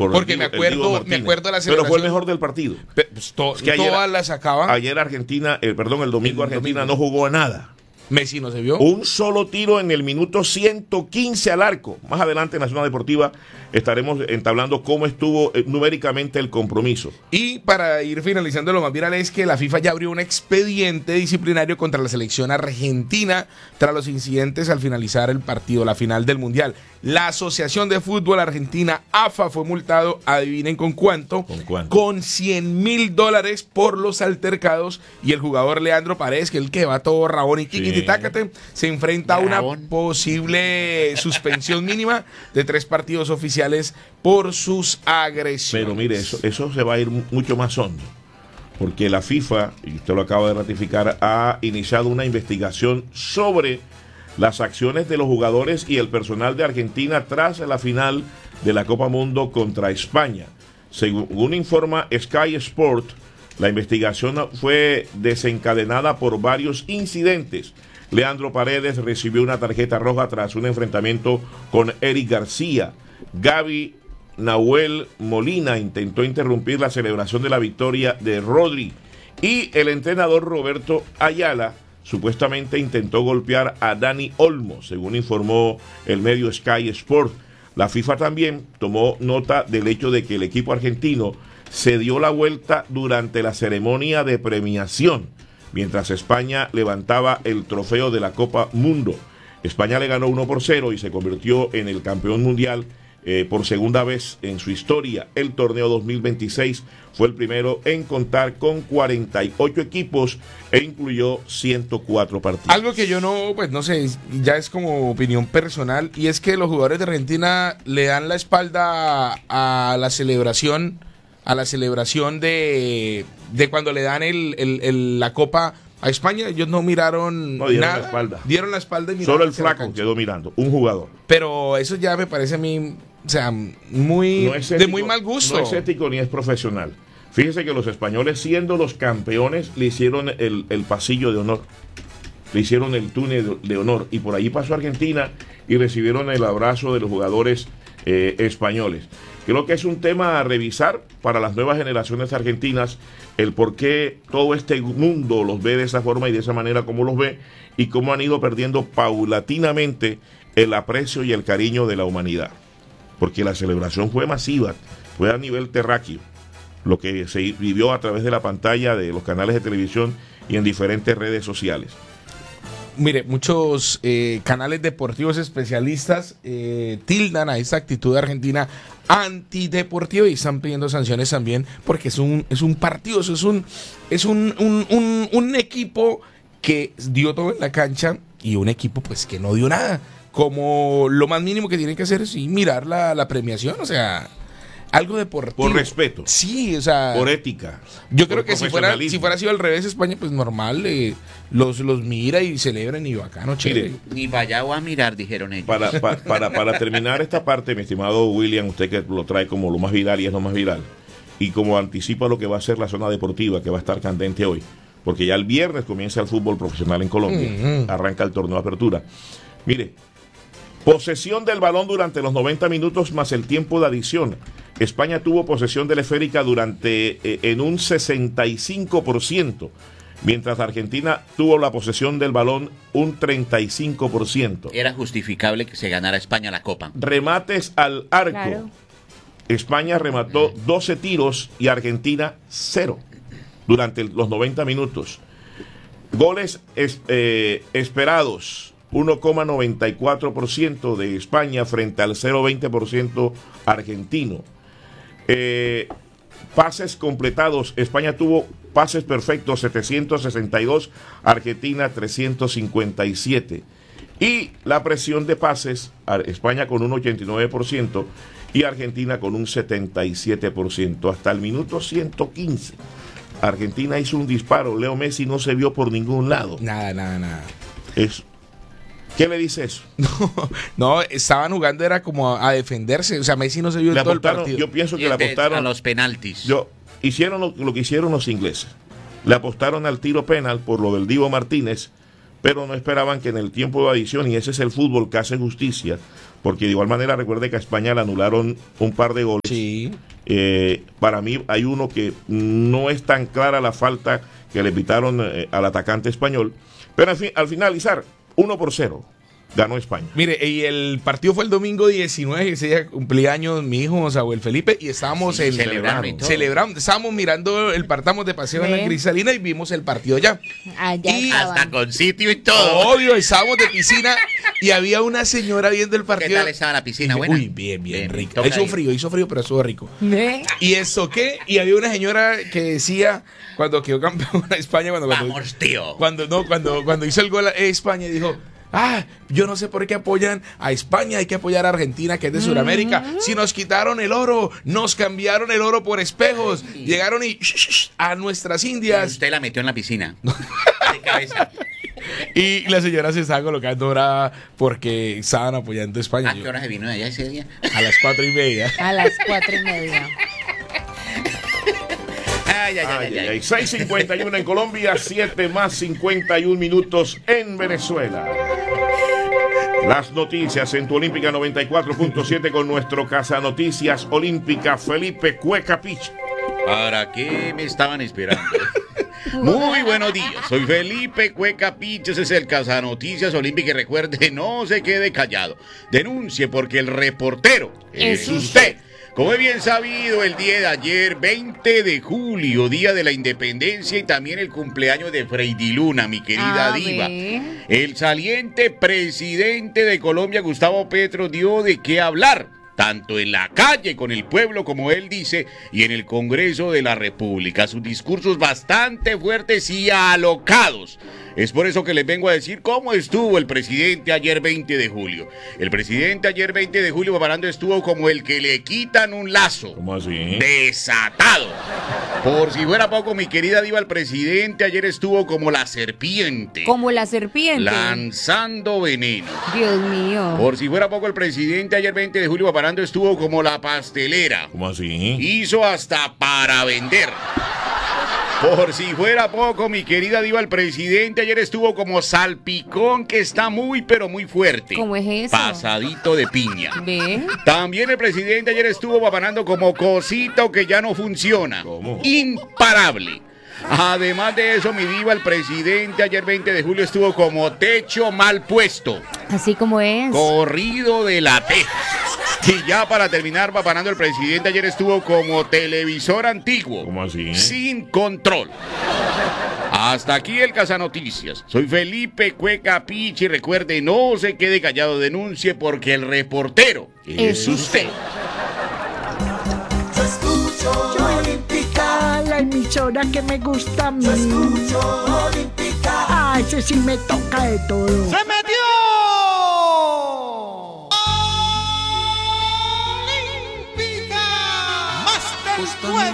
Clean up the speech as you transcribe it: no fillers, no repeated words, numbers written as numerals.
Porque me acuerdo de la celebración. Pero fue el mejor del partido. Pues todas las sacaban. Ayer el domingo Argentina no jugó a nada. Messi no se vio. Un solo tiro en el minuto 115 al arco. Más adelante en la zona deportiva estaremos entablando cómo estuvo numéricamente el compromiso. Y para ir finalizando, lo más viral es que la FIFA ya abrió un expediente disciplinario contra la selección argentina tras los incidentes al finalizar el partido, la final del Mundial. La Asociación de Fútbol Argentina, AFA, fue multado, adivinen con cuánto, con $100,000 por los altercados, y el jugador Leandro Paredes, que es el que va todo rabón y tiquititácate, se enfrenta a una posible suspensión mínima de 3 partidos oficiales por sus agresiones. Pero mire, eso se va a ir mucho más hondo, porque la FIFA, y usted lo acaba de ratificar, ha iniciado una investigación sobre las acciones de los jugadores y el personal de Argentina tras la final de la Copa Mundo contra España. Según informa Sky Sport, la investigación fue desencadenada por varios incidentes. Leandro Paredes recibió una tarjeta roja tras un enfrentamiento con Eric García. Gaby Nahuel Molina intentó interrumpir la celebración de la victoria de Rodri. Y el entrenador Roberto Ayala supuestamente intentó golpear a Dani Olmo, según informó el medio Sky Sport. La FIFA también tomó nota del hecho de que el equipo argentino se dio la vuelta durante la ceremonia de premiación, mientras España levantaba el trofeo de la Copa Mundo. España le ganó 1-0 y se convirtió en el campeón mundial por segunda vez en su historia. El torneo 2026 fue el primero en contar con 48 equipos e incluyó 104 partidos. Algo que yo no sé, ya es como opinión personal, y es que los jugadores de Argentina le dan la espalda a la celebración de cuando le dan la Copa a España. Ellos no miraron nada. La espalda. Dieron la espalda y miraron. Solo el flaco quedó mirando, un jugador. Pero eso ya me parece a mí, o sea, muy de muy mal gusto. No es ético ni es profesional. Fíjese que los españoles, siendo los campeones, le hicieron el pasillo de honor. Le hicieron el túnel de honor. Y por allí pasó Argentina y recibieron el abrazo de los jugadores españoles. Creo que es un tema a revisar para las nuevas generaciones argentinas, el por qué todo este mundo los ve de esa forma y de esa manera como los ve, y cómo han ido perdiendo paulatinamente el aprecio y el cariño de la humanidad. Porque la celebración fue masiva, fue a nivel terráqueo, lo que se vivió a través de la pantalla de los canales de televisión y en diferentes redes sociales. Mire, muchos canales deportivos especialistas tildan a esa actitud de Argentina antideportiva y están pidiendo sanciones también, porque es un partido, es un equipo que dio todo en la cancha y un equipo pues que no dio nada. Como lo más mínimo que tienen que hacer es mirar la premiación, o sea, algo deportivo. Por respeto. Sí, o sea. Por ética. Yo creo que si fuera sido al revés, España, pues normal, los mira y celebran y bacano, chévere. Ni vaya a mirar, dijeron ellos. Para terminar esta parte, mi estimado William, usted que lo trae como lo más viral y es lo más viral, y como anticipa lo que va a ser la zona deportiva, que va a estar candente hoy, porque ya el viernes comienza el fútbol profesional en Colombia, arranca el torneo de apertura. Mire, posesión del balón durante los 90 minutos más el tiempo de adición. España tuvo posesión de la esférica en un 65%, mientras Argentina tuvo la posesión del balón un 35%. Era justificable que se ganara España la Copa. Remates al arco. Claro. España remató 12 tiros y Argentina 0 durante los 90 minutos. Goles esperados. 1,94% de España frente al 0,20% argentino. Pases completados, España tuvo pases perfectos 762, Argentina 357. Y la presión de pases, España con un 89% y Argentina con un 77%. Hasta el minuto 115, Argentina hizo un disparo, Leo Messi no se vio por ningún lado. Nada. ¿Qué le dice eso? No, estaban jugando, era como a defenderse. O sea, Messi no se vio en todo el partido. Yo pienso que le apostaron a los penaltis. Hicieron lo que hicieron los ingleses. Le apostaron al tiro penal por lo del Divo Martínez, pero no esperaban que en el tiempo de adición, y ese es el fútbol que hace justicia, porque de igual manera recuerde que a España le anularon un par de goles. Sí. Para mí hay uno que no es tan clara la falta que le pitaron al atacante español, pero al finalizar 1-0 ganó España. Mire, y el partido fue el domingo 19, ese día cumplía años mi hijo Samuel Felipe, y estábamos celebrando, estábamos mirando partamos de paseo en la Cristalina y vimos el partido allá. Y hasta con sitio y todo. Obvio, estábamos de piscina y había una señora viendo el partido. ¿Qué tal estaba la piscina? Buena. Uy, bien rico. Hizo frío, pero estuvo rico. Y eso qué, y había una señora que decía, cuando quedó campeón a España, vamos, tío. Cuando hizo el gol a España, dijo: yo no sé por qué apoyan a España, hay que apoyar a Argentina, que es de Sudamérica. Si nos quitaron el oro, nos cambiaron el oro por espejos, llegaron a nuestras Indias. Y usted la metió en la piscina. De cabeza. Y la señora se estaba colocando brava porque estaban apoyando a España. ¿A qué hora se vino de allá ese día? A las 4:30. A las 4:30. Ay. 6:51 en Colombia, 7:51 minutos en Venezuela. Las noticias en tu Olímpica 94.7 con nuestro Casanoticias Olímpica Felipe Cueca Pichi. ¿Para qué me estaban esperando? Muy buenos días, soy Felipe Cueca Piches, es el Casanoticias Olímpica y recuerde, no se quede callado, denuncie porque el reportero es usted. Como es bien sabido, el día de ayer, 20 de julio, Día de la Independencia y también el cumpleaños de Freidy Luna, mi querida diva. El saliente presidente de Colombia, Gustavo Petro, dio de qué hablar, tanto en la calle con el pueblo, como él dice, y en el Congreso de la República. Sus discursos bastante fuertes y alocados. Es por eso que les vengo a decir cómo estuvo el presidente ayer 20 de julio. El presidente ayer 20 de julio, Paparando, estuvo como el que le quitan un lazo. ¿Cómo así? Desatado. Por si fuera poco, mi querida diva, el presidente ayer estuvo como la serpiente. Como la serpiente. Lanzando veneno. Dios mío. Por si fuera poco, el presidente ayer 20 de julio, Paparando, estuvo como la pastelera. ¿Cómo así? Hizo hasta para vender. Por si fuera poco, mi querida diva, el presidente ayer estuvo como salpicón, que está muy pero muy fuerte. ¿Cómo es eso? Pasadito de piña. ¿Ve? También el presidente ayer estuvo papanando como cosito que ya no funciona. ¿Cómo? Imparable. Además de eso, mi diva, el presidente ayer 20 de julio estuvo como techo mal puesto. Así como es. Corrido de la teja. Y ya para terminar, papanando, el presidente ayer estuvo como televisor antiguo. ¿Cómo así? Sin control. Hasta aquí el Casanoticias. Soy Felipe Cueca Pichi. Recuerde, no se quede callado, denuncie porque el reportero es usted. Yo escucho Olímpica, la emisora que me gusta a mí. yo escucho Olímpica. Ese sí me toca de todo. ¡Se metió! Olímpica. Más del